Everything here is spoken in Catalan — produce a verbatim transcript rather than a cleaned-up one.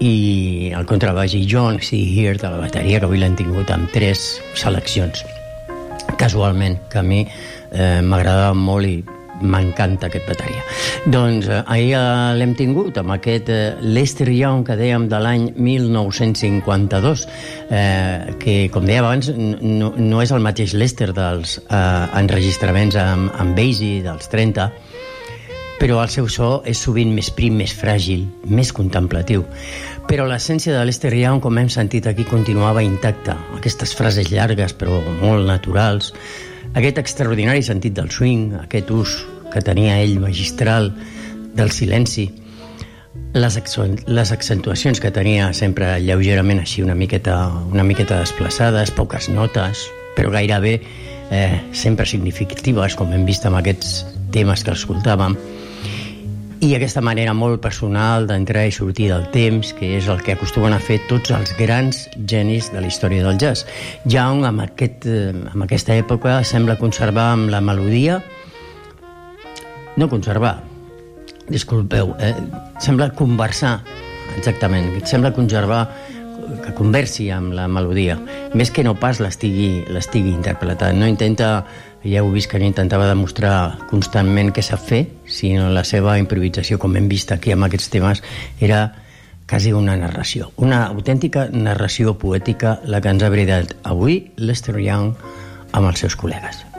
i el contrabaix i John C. Heard de la bateria, que avui l'hem tingut amb tres seleccions. Casualment, que a mi eh, m'agradava molt i m'encanta aquest bateria. Doncs eh, ahir eh, l'hem tingut amb aquest eh, Lester Young que dèiem de l'any mil nou-cents cinquanta-dos, eh, que com deia abans no, no és el mateix Lester dels eh, enregistraments amb, amb Basie dels trenta, però el seu so és sovint més prim, més fràgil, més contemplatiu. Però l'essència de Lester Young, com hem sentit aquí, continuava intacta. Aquestes frases llargues però molt naturals, aquest extraordinari sentit del swing, aquest ús que tenia ell magistral del silenci, les, les accentuacions que tenia sempre lleugerament així, una miqueta, una miqueta desplaçades, poques notes, però gairebé eh, sempre significatives, com hem vist amb aquests temes que escoltàvem, i aquesta manera molt personal d'entrar i sortir del temps, que és el que acostumen a fer tots els grans genis de la història del jazz. Young, amb, aquest, amb aquesta època, sembla conservar amb la melodia, no conservar, disculpeu, eh, sembla conversar, exactament, sembla conservar, que conversi amb la melodia, més que no pas l'estigui l'estigui interpretant. No intenta, ja heu vist que no intentava demostrar constantment què sap fer, sinó la seva improvisació, com hem vist aquí amb aquests temes, era quasi una narració, una autèntica narració poètica, la que ens ha brindat avui Lester Young amb els seus col·legues.